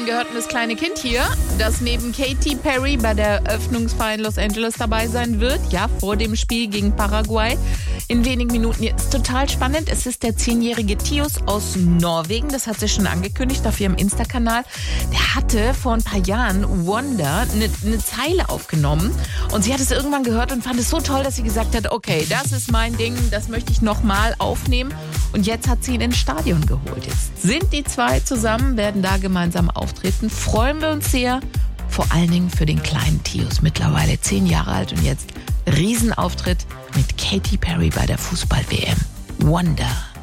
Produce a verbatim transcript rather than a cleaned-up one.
Wem gehört denn das kleine Kind hier, das neben Katy Perry bei der Eröffnungsfeier in Los Angeles dabei sein wird? Ja, vor dem Spiel gegen Paraguay. In wenigen Minuten. Ist total spannend. Es ist der zehnjährige Tius aus Norwegen. Das hat sie schon angekündigt auf ihrem Insta-Kanal. Der hatte vor ein paar Jahren Wonder eine, eine Zeile aufgenommen. Und sie hat es irgendwann gehört und fand es so toll, dass sie gesagt hat, okay, das ist mein Ding, das möchte ich nochmal aufnehmen. Und jetzt hat sie ihn ins Stadion geholt. Jetzt sind die zwei zusammen, werden da gemeinsam auftreten. Freuen wir uns sehr. Vor allen Dingen für den kleinen Tius, mittlerweile zehn Jahre alt und jetzt Riesenauftritt mit Katy Perry bei der Fußball-W M. Wonder.